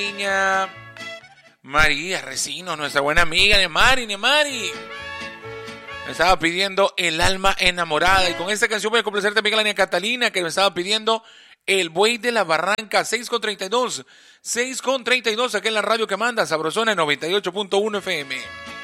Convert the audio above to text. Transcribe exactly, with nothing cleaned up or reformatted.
niña María Recino, nuestra buena amiga Nemari, Nemari. Me estaba pidiendo El alma enamorada. Y con esta canción voy a complacerte, amiga la niña Catalina, que me estaba pidiendo El buey de la barranca. seis con treinta y dos. seis con treinta y dos, aquí en la radio que manda Sabrosona noventa y ocho punto uno F M.